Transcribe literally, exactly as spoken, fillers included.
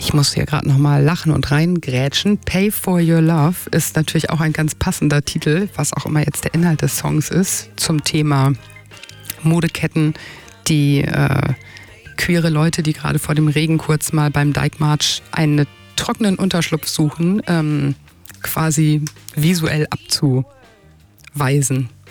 Ich muss hier gerade nochmal lachen und reingrätschen. Pay for Your Love ist natürlich auch ein ganz passender Titel, was auch immer jetzt der Inhalt des Songs ist, zum Thema Modeketten, die äh, queere Leute, die gerade vor dem Regen kurz mal beim Dijkmarsch einen trockenen Unterschlupf suchen, ähm, quasi visuell abzuweisen.